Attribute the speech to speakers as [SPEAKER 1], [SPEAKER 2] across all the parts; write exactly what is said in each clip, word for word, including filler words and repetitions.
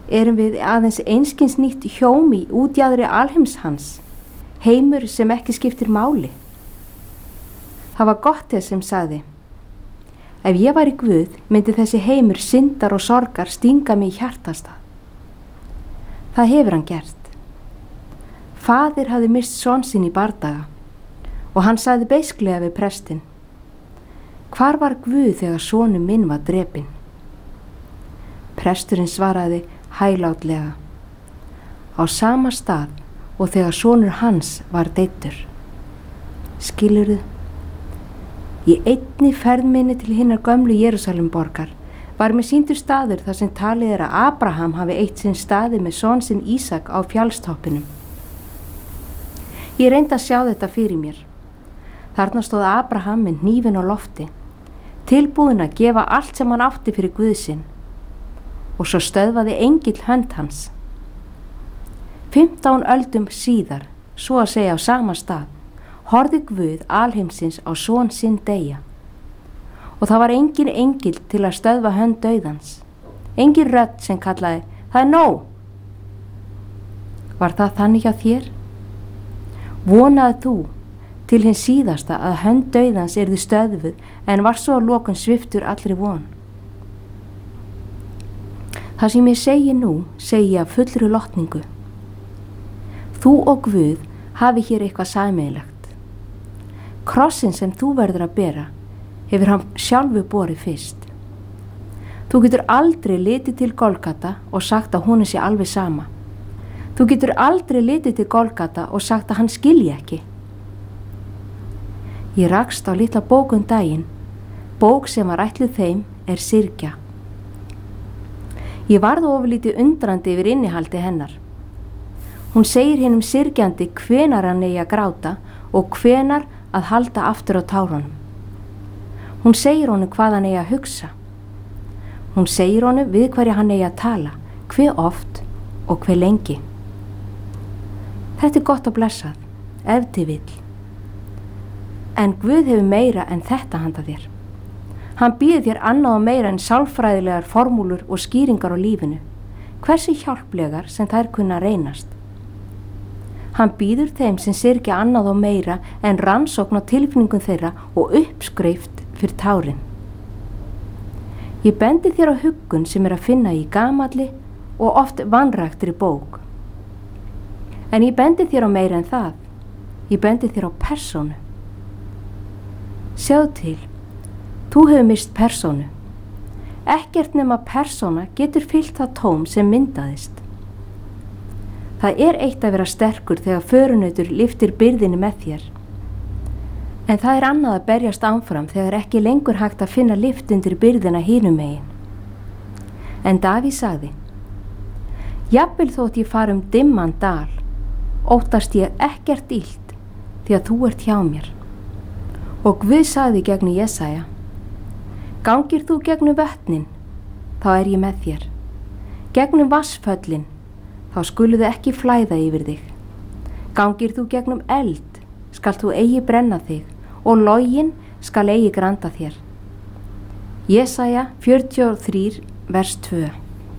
[SPEAKER 1] Erum við aðeins einskins nýtt hjómi út í aðri alheims hans, heimur sem ekki skiptir máli? Það var Gotthe sem sagði: ef ég væri Guð, myndi þessi heimur syndar og sorgar stinga mig í hjartastað. Það hefur hann gert. Faðir hafði mist son sinn í bardaga og hann sagði beisklega við prestinn: hvar var Guð þegar sonur minn var drepinn? Presturinn svaraði hæglátlega: á sama stað og þegar sonur hans var deyddur. Skilurðu? Í einni ferð minni til hinnar gömlu Jerúsalemborgar var mér sýndur staður þar sem talið er að Abraham hafi eitt sinn staðið með son sinn Ísak á fjallstoppinum. Ég reyndi að sjá þetta fyrir mér. Þarna stóð Abraham með hnífinn á lofti, tilbúinn að gefa allt sem hann átti fyrir Guð sinn, og svo stöðvaði engill hönd hans. Fimmtán öldum síðar, svo að segja á sama stað, horfði Guð alheimsins á son sinn deyja. Og það var engin engill til að stöðva hönd dauðans, engin rödd sem kallaði: það er nóg. Var það þannig hjá þér? Vonaði þú til hins síðasta að hönd dauðans yrði stöðvuð, en var svo að lokum sviptur allri von? Það sem ég segi nú, segi ég af fullri lotningu. Þú og Guð hafi hér eitthvað sameiginlegt. Krossin sem þú verður að bera hefur hann sjálfu borið fyrst. Þú getur aldrei litið til Golgata og sagt að honum sé alveg sama. Þú getur aldrei litið til Golgata og sagt að hann skilji ekki. Ég rakst á litla bók um daginn, bók sem var ætluð þeim er syrgja. Ég varð ofurlítið undrandi yfir innihaldi hennar. Hún segir hinum syrgjandi hvenar hann eigi að gráta og hvenar að halda aftur á tárunum. Hún segir honum hvað hann eigi að hugsa. Hún segir honum við hverja hann eigi að tala, hve oft og hve lengi. Þetta er gott og blessað, ef til vill. En Guð hefur meira en þetta handa þér. Hann býður þér annað og meira en sálfræðilegar formúlur og skýringar á lífinu, hversu hjálplegar sem þær kunna reynast. Hann býður þeim sem syrgja annað og meira en rannsókn á tilfinningum þeirra og uppskrift fyrir tárin. Ég bendi þér á huggun sem er að finna í gamalli og oft vanræktri bók. En ég bendi þér á meira en það. Ég bendi þér á persónu. Sjáðu til, þú hefur mist persónu. Ekkert nema persóna getur fyllt það tóm sem myndaðist. Það er eitt að vera sterkur þegar förunautur lyftir byrðinni með þér. En það er annað að berjast áfram þegar ekki lengur hægt að finna lyft undir byrðina hinum megin. En Davíð sagði: jafnvel þótt ég fari um dimman dal, óttast ég ekkert illt, því að þú ert hjá mér. Og Guð sagði gegn Jesaja: gangir þú gegnum vötnin, þá er ég með þér. Gegnum vatnsföllin, þá skuluðu ekki flæða yfir þig. Gangir þú gegnum eld, skal þú eigi brenna þig, og login skal eigi granda þér. Jesaja fjörutíu og þrjú, vers tvö.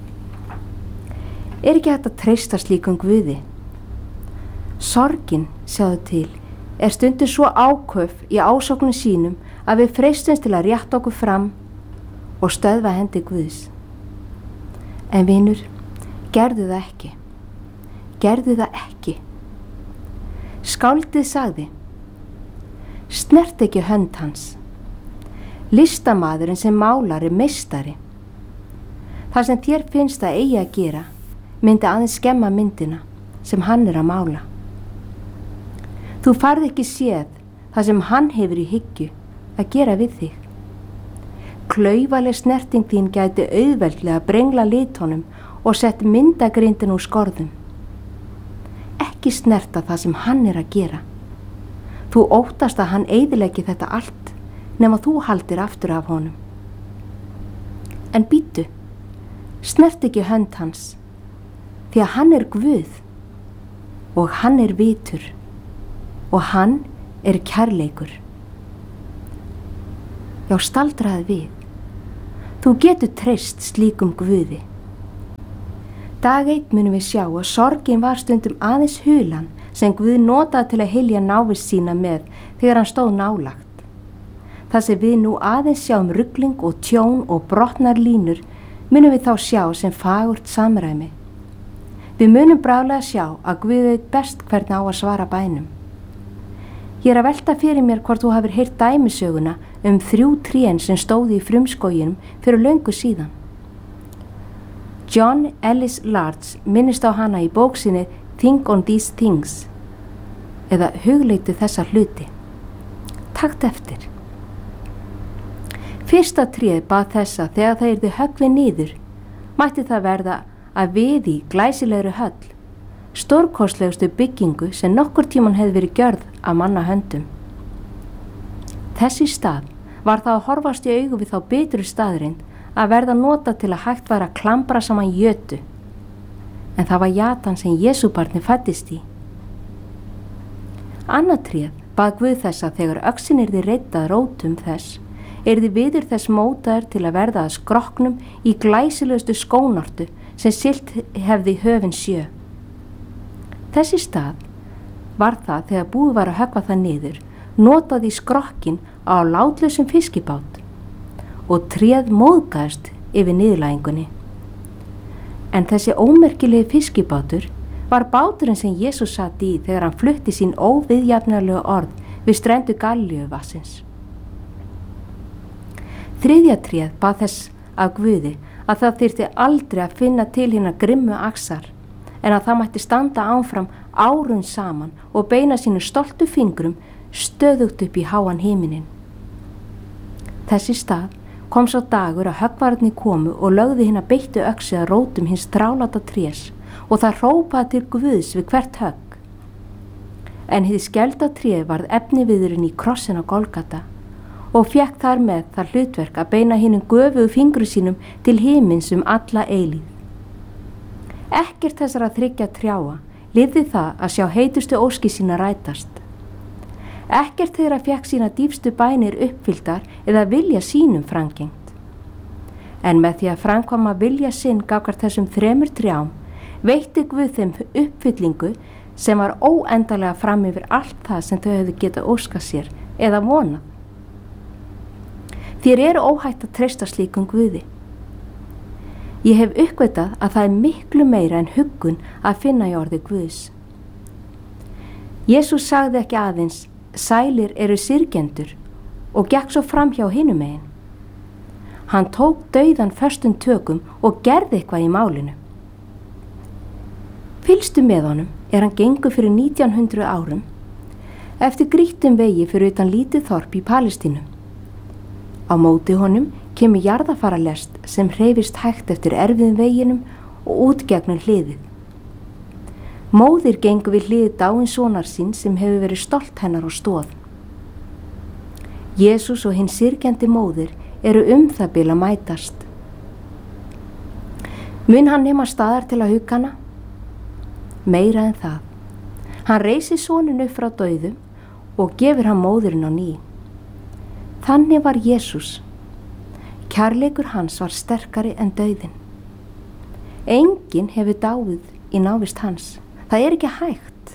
[SPEAKER 1] Er ekki hægt að treysta slíkum Guði? Sorgin, sjáðu til, er stundur svo áköf í ásóknum sínum að við freistumst til að rétta okkur fram og stöðva hendi Guðs. En vinur, gerðu það ekki. Gerðu það ekki. Skáldið sagði: snert ekki hönd hans. Listamaðurinn sem málar er meistari. Það sem þér finnst að eigi að gera myndi aðeins skemma myndina sem hann er að mála. Þú farð ekki séð það sem hann hefur í hyggju að gera við þig. Klaufaleg snerting þín gæti auðveldlega brengla litunum og sett myndagrindin úr skorðum. Ekki snerta það sem hann er að gera. Þú óttast að hann eyðileggi þetta allt nema þú haldir aftur af honum. En bíddu, snert ekki hönd hans, því að hann er Guð og hann er vitur og hann er kærleikur. Já, staldraði við. Þú getur treyst slíkum Guði. Dag eitt munum við sjá að sorgin var stundum aðeins hulan sem Guð notaði til að hylja návist sína með þegar hann stóð nálagt. Það sem við nú aðeins sjáum rugling og tjón og brotnar línur munum við þá sjá sem fagurt samræmi. Við munum bráðlega sjá að Guð veit best hvernig á að svara bænum. Ég er að velta fyrir mér hvort þú hafir heyrt dæmisöguna um þrjú trén sem stóði í frumskóginum fyrir löngu síðan. John Ellis Large minnist á hana í bók sinni Think on These Things eða hugleitu þessa hluti. Takt eftir. Fyrsta tréð bað þessa þegar það yrði höggvið niður, mætti það verða að við í glæsilegri höll, stórkostlegustu byggingu sem nokkur tíman hefði verið gjörð af manna höndum. Þessi stað var það að horfast í augu við þá bitru staðreind að verða nota til að hægt væri að klambra saman jötu, en það var jatan sem Jesúbarni fæddist í. Annað tréð bað Guð þessa þegar öxin yrði reidd að rótum þess, yrði viður þess mótaður til að verða að skrokknum í glæsilegustu skónortu sem siglt hefði höfin sjö. Þessi stað var það þegar búið var að höggva það niður, notað í skrokkin á látlausum fiskibát og tréð móðgaðist yfir niðurlægingunni. En þessi ómerkilegi fiskibátur var báturinn sem Jesús sat í þegar hann flutti sín óviðjafnarlegu orð við strendur Galileuvassins. Þriðja tréð bað þess af Guði að það þyrfti aldrei að finna til hinnar grimmu axar, en að það mætti standa áfram árum saman og beina sínu stoltu fingrum stöðugt upp í háan himinin. Þessi stað kom sá dagur að höggvararnir komu og lögðu hina beittu öxi að rótum hins þrálata trés og það hrópaði til Guðs við hvert högg. En hið skelda tré varð efniviðurinn í krossin á Golgata og fékk þar með það hlutverk að beina hinum göfugu fingru sínum til himins um alla eilíð. Ekkert þessara þriggja trjáa lifði það að sjá heitustu óski sína rætast. Ekkert þeirra fékk sína dýpstu bænir uppfylltar eða vilja sínum framgengt. En með því að framkvæma vilja sinn gagnvart þessum þremur trjám, veitti Guð þeim uppfyllingu sem var óendanlega fram yfir allt það sem þau hefðu getað óskað sér eða vonað. Þér eru óhætt að treysta slíkum Guði. Ég hef uppgötað að það er miklu meira en huggun að finna í orði Guðs. Jesús sagði ekki aðeins sælir eru syrgjendur og gekk svo fram hjá hinum megin. Hann tók dauðan föstum tökum og gerði eitthvað í málinu. Fylgstu með honum er hann gengur fyrir nítján hundruð árum eftir grýttum vegi fyrir utan lítið þorp í Palestínu. Á móti honum kemur jarðafaralest sem hreyfist hægt eftir erfiðum veginum og út gegnum hliðið. Móðir gengur við hliðið dáins sonar sín sem hefur verið stolt hennar og stóð. Jesús og hinn syrgjandi móðir eru um það bil að mætast. Mun hann nema staðar til að hugga hana? Meira en það. Hann reisir soninn upp frá dauðum og gefur hann móðurinn á ný. Þannig var Jesús. Kærleikur hans var sterkari en dauðinn. Enginn hefur dáið í návist hans. Það er ekki hægt.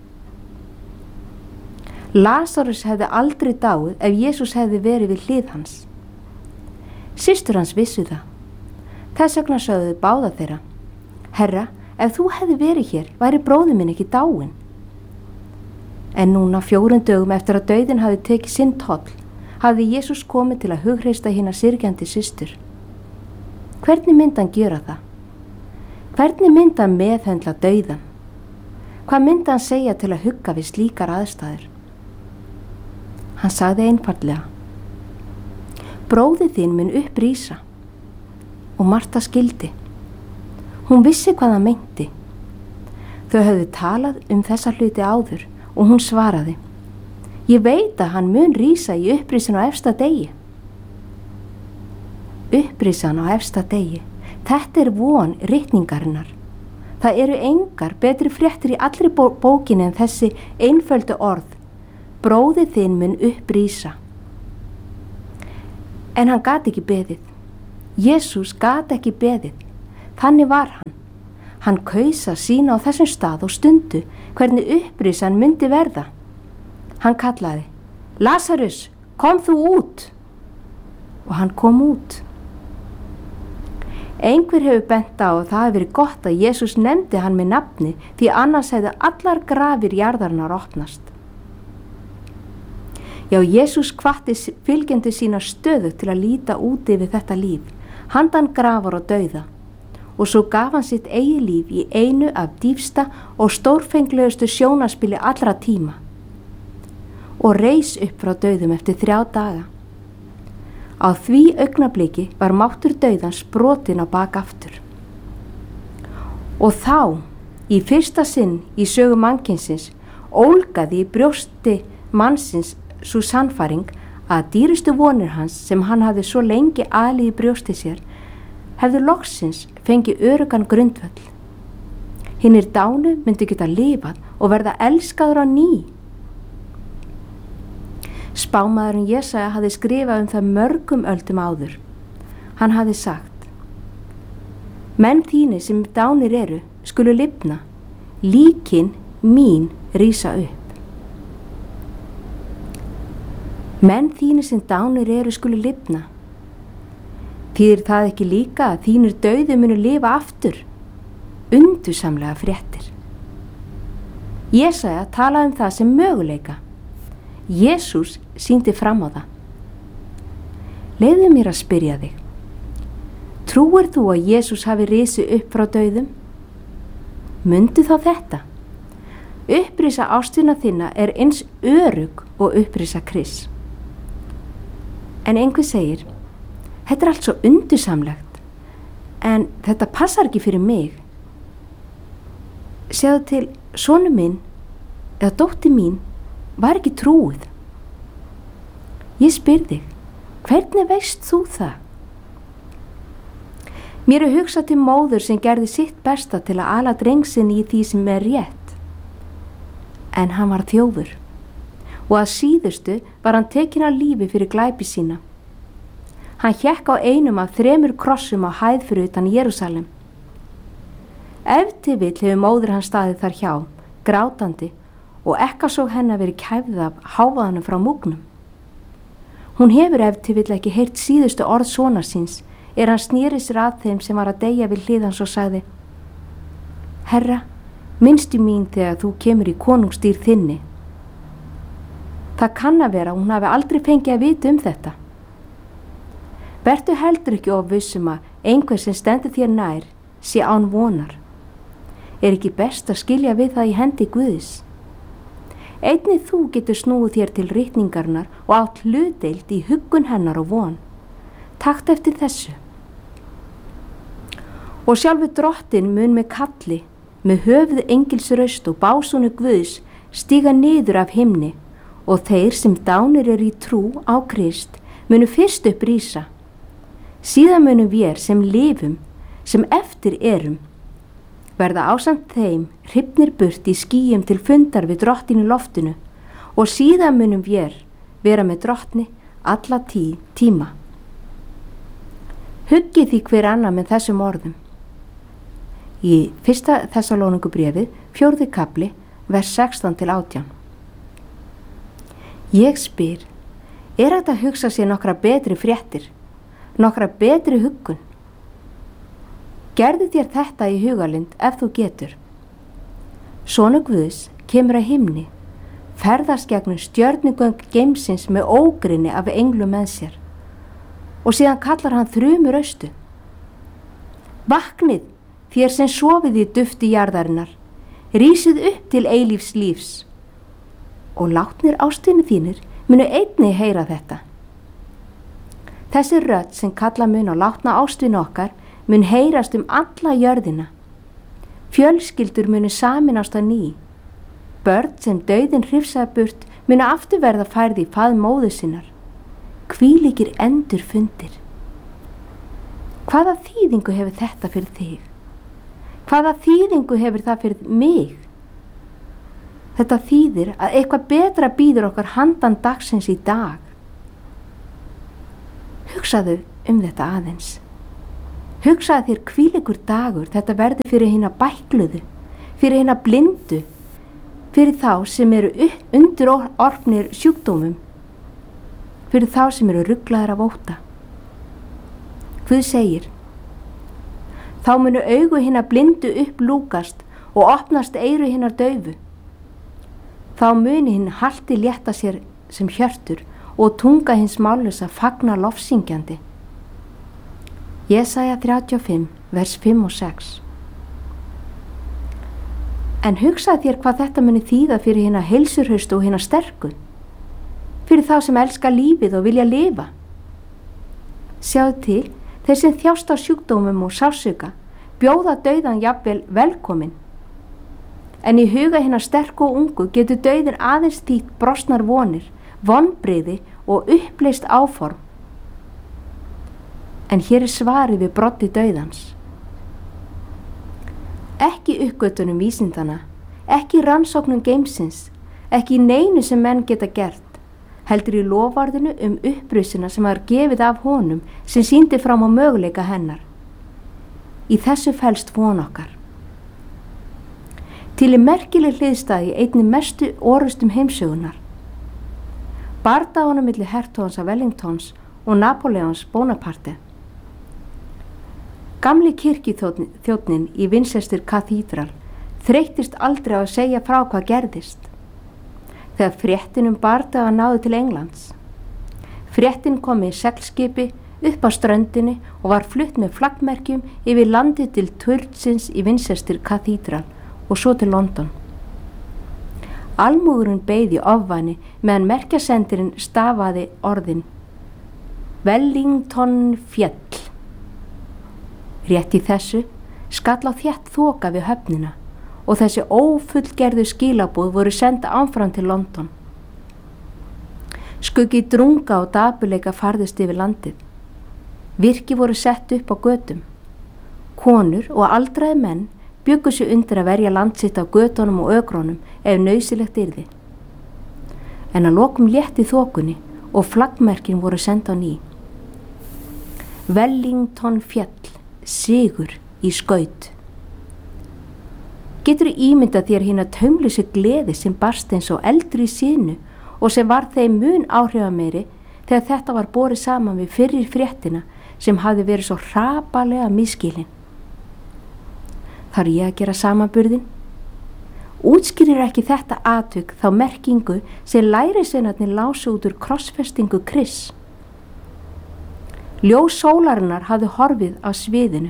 [SPEAKER 1] Lazarus hefði aldrei dáið ef Jesús hefði verið við hlið hans. Systur hans vissu það. Þess vegna sögðu báða þeirra: Herra, ef þú hefði verið hér, væri bróðir minn ekki dáinn. En núna fjórum dögum eftir að dauðinn hafði tekið sinn toll, hafði Jesús komið til að hughreysta hina syrgjandi systur. Hvernig myndi hann gera það? Hvernig myndi hann meðhöndla dauðan? Hvað myndi hann segja til að hugga við slíkar aðstæður? Hann sagði einfaldlega: Bróðir þinn mun upprísa. Og Marta skildi. Hún vissi hvað hann meinti. Þau höfðu talað um þessa hluti áður og hún svaraði: Ég veit að hann mun rísa í upprísin á efsta degi. Upprísan á efsta degi. Þetta er von ritningarinnar. Það eru engar betri fréttir í allri bó bókinni en þessi einföldu orð: Bróðir þinn mun upprísa. En hann gat ekki beðið. Jesús gat ekki beðið. Þannig var hann. Hann kaus að sýna á þessum stað og stundu hvernig upprisan myndi verða. Hann kallaði: Lazarus, kom þú út! Og hann kom út. Einhver hefur bent á að það hefur verið gott að Jesús nefndi hann með nafni, því annars hefðu allar grafir jarðarinnar opnast. Já, Jesús hvatti fylgjendur sína stöðugt til að líta út yfir þetta líf, handan grafar og dauða, og svo gaf hann sitt eigi líf í einu af dýpsta og stórfenglegustu sjónarspili allra tíma og reis upp frá dauðum eftir þrjá daga. Á því augnabliki var máttur dauðans brotinn á bak aftur. Og þá, í fyrsta sinn í sögu mannkynsins, ólgaði í brjósti mannsins sú sannfæring að dýrustu vonir hans sem hann hafði svo lengi alið í brjósti sér hefðu loksins fengið öruggan grundvöll. Hinnir dánu myndu geta lifað og verða elskaður á ný. Spámaðurinn Jesaja hafði skrifað um það mörgum öldum áður. Hann hafði sagt: Menn þínir sem dánir eru skulu lifna, líkin mín rísa upp. Menn þínir sem dánir eru skulu lifna. Þýðir það ekki líka að þínir dauðu munu lifa aftur? Undursamlega fréttir. Jesaja talaði um það sem möguleika. Jesús sýndi fram á það. Leyfðu mér að spyrja þig: trúir þú að Jesús hafi risið upp frá dauðum? Mundu þá þetta: upprisa ástina þinna er eins örugg og upprisa Krists. En einhver segir: þetta er allt svo undursamlegt, en þetta passar ekki fyrir mig. Sjáðu til, sonur minn eða dóttir mín var ekki trúið. Ég spyr þig, hvernig veist þú það? Mér er hugsað til móður sem gerði sitt besta til að ala dreng sinn í því sem er rétt. En hann var þjófur og að síðustu var hann tekinn af lífi fyrir glæpi sína. Hann hékk á einum af þremur krossum á hæð fyrir utan Jerúsalem. Ef til vill hefur móður hann staðið þar hjá, grátandi, og ekkasóg hennar verið kæfð af hávaðanum frá múgnum. Hún hefur ef til vill ekki heyrt síðustu orð sonar síns, er hann snýri sér að þeim sem var að deyja við hlið hans og sagði: Herra, minnstu mín þegar þú kemur í konungsdýr þinni. Það kann að vera að hún hafi aldrei fengið að vita um þetta. Vertu heldur ekki of vissum að einhver sem stendur þér nær sé án vonar. Er ekki best að skilja við það í hendi Guðs? Einnig þú getur snúið þér til ritningarnar og átt hlutdeild í huggun hennar og von. Takt eftir þessu. Og sjálfur drottin mun með kalli, með höfuð engils raust og básúnu Guðs stíga niður af himni, og þeir sem dánir eru í trú á Krist munu fyrst upp rísa. Síðan munum vér sem lifum, sem eftir erum, verða ásamt þeim hrifnir burt í skýjum til fundar við drottin í loftinu, og síðan munum vér vera með drottni alla tí, tíma. Huggið því hver annar með þessum orðum. Í fyrsta Þessalóningubréfið, fjórði kafli, vers sextán til átján. Ég spyr, er hægt að hugsa sér nokkra betri fréttir, nokkra betri huggun? Gerðu þér þetta í hugalind ef þú getur. Sonur Guðs kemur að himni, ferðast gegnum stjörnugöng geimsins með ógrinni af englum með sér, og síðan kallar hann þrumur austu. Vaknið, þér sem sofið í dufti jarðarinnar, rísið upp til eilífs lífs, og látnir ástvini þínir munu einnig heyra þetta. Þessi rödd sem kalla mun á látna ástvini okkar mun heyrast um alla jörðina. Fjölskyldur munu saminast á ný. Börn sem dauðinn hrifsaði burt munu aftur verða færð í faðm móður sinnar. Hvílíkir endur fundir. Hvaða þýðingu hefur þetta fyrir þig? Hvaða þýðingu hefur það fyrir mig? Þetta þýðir að eitthvað betra bíður okkar handan dagsins í dag. Hugsaðu um þetta aðeins. Hugsaðu þér hvílíkur dagur þetta verður fyrir hina bækluðu, fyrir hina blindu, fyrir þá sem eru undir orfnir sjúkdómum, fyrir þá sem eru ruglaðir af ótta. Guð segir, þá munu augu hina blindu upplúkast og opnast eyru hinar daufu. Þá muni hinn halti létta sér sem hjörtur og tunga hins mállausa fagna lofsyngjandi. Jesaja þrjátíu og fimm, vers fimm og sex. En hugsaðu þér hvað þetta muni þýða fyrir hina heilsurhaustu og hina sterku, fyrir þá sem elska lífið og vilja lifa. Sjáðu til, þeir sem þjást á sjúkdómum og sársauka bjóða dauðan jafnvel velkomin. En í huga hina sterku og ungu getur dauðin aðeins þýtt brostnar vonir, vonbrigði og uppleist áform. En hér er svarið við broddi dauðans. Ekki uppgötunum vísindana, ekki rannsóknum geimsins, ekki neinu sem menn geta gert, heldur í loforðinu um upprisuna sem var gefið af honum sem sýndi fram á möguleika hennar. Í þessu felst von okkar. Til er merkileg hliðstæði einni mestu orrustum heimsögunar. Bardaganum milli hertogans af Wellingtons og Napoleons Bonaparte. Gamli kirkjuþjónninn í Winchester Cathedral þreyttist aldrei á að segja frá hvað gerðist. Þegar fréttin um bardaga náði til Englands. Fréttin kom í seglskipi upp á ströndinni og var flutt með flaggmerkjum yfir landið til turnsins í Winchester Cathedral og svo til London. Almúgurinn beið í ofvæni meðan merkjasendirinn stafaði orðin Wellington féll. Rétt í þessu skall á þétt þoka við höfnina og þessi ófullgerðu skilaboð voru senda áfram til London. Skuggi drunga og dapurleika farðist yfir landið. Virki voru sett upp á götum. Konur og aldraði menn bjuggu sig undir að verja land sitt á götunum og ökrónum ef nauðsynlegt yrði. En að lokum létti þokunni og flaggmerkin voru send á ný. Wellington féll, sigur í skaut. Getur ímyndað þér hina taumlausu gleði sem barst eins og eldri í sínu og sem var þeim mun áhrifameiri þegar þetta var borið saman við fyrri fréttina sem hafði verið svo hrapalega misskilin. Þarf ég að gera samanburðin? Útskýrir ekki þetta atvik þá merkingu sem lærisveinarnir lásu út úr krossfestingu Krists. Ljós sólarinnar hafði horfið á sviðinu.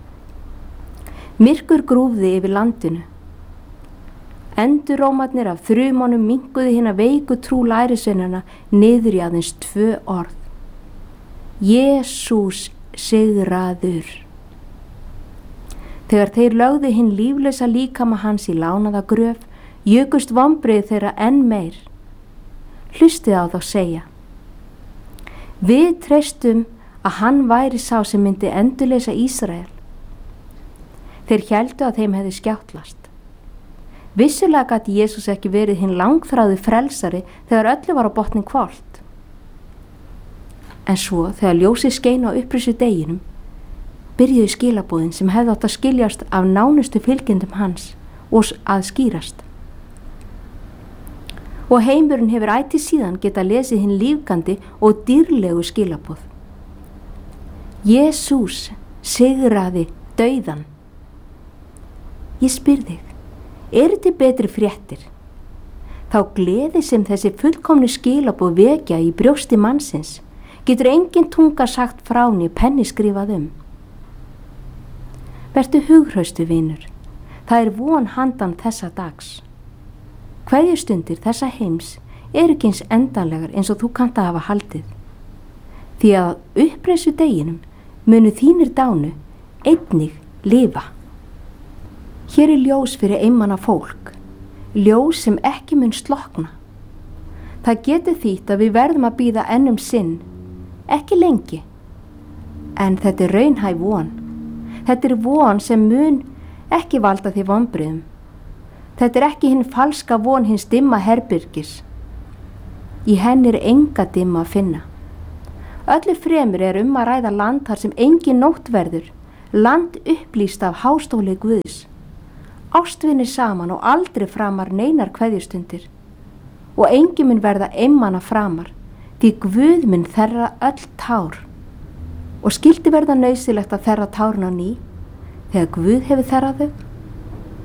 [SPEAKER 1] Myrkur grúfði yfir landinu. Endurómarnir af þrumunum minnkuðu hina veiku trú lærisveinarna niður í aðeins tvö orð. Jesús sigraður. Þegar þeir lögðu hinn líflausa líkama hans í lánaða gröf, jukust vonbrigði þeirra enn meir. Hlustið á þá segja. Við treystum að hann væri sá sem myndi endurleysa Ísrael. Þeir héldu að þeim hefði skjáttlast. Vissulega gat Jesús ekki verið hinn langþráði frelsari þegar öllu var á botnin hvolft. En svo þegar ljósið skein á upprisu deginum, byrjuðu skilaboðin sem hefði átt að skiljast af nánustu fylgjendum hans og að skýrast. Og heimurinn hefur ætíð síðan geta lesið hinn lífgandi og dýrlegu skilaboð. Jesús sigraði dauðan. Ég spyr þig, eru þið betri fréttir? Þá gleði sem þessi fullkomnu skilaboð vekja í brjósti mannsins getur engin tunga sagt frá né penni skrifað um. Vertu hughreistu vinur, það er von handan þessa dags. Kveðjustundir þessa heims eru ekki eins endanlegar eins og þú kannt að hafa haldið. Því að uppreisu deginum munu þínir dánu einnig lifa. Hér er ljós fyrir einmana fólk, ljós sem ekki mun slokna. Það getur þýtt að við verðum að bíða enn um sinn, ekki lengi, en þetta er raunhæf von. Þetta er von sem mun ekki valda því vonbrigðum. Þetta er ekki hinn falska von hins dimma herbyrgis. Í henni er enga dimma að finna. Öllu fremur er um að ræða land þar sem engin nótt verður, land upplýst af hástóli Guðs, ástvinir saman og aldrei framar neinar kveðjustundir, og enginn mun verða einmana framar, því Guð mun þerra öll tár, og skyldi verða nauðsynlegt að þerra tárin á ný, þegar Guð hefur þerrað þau.